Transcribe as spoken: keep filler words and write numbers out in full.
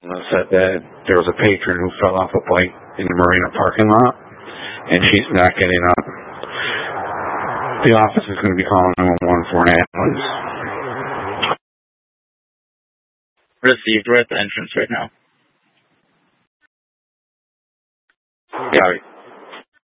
said that there was a patron who fell off a bike in the marina parking lot, and she's not getting up. The office is going to be calling nine one one for an ambulance. Received. We're at the entrance right now. Got it.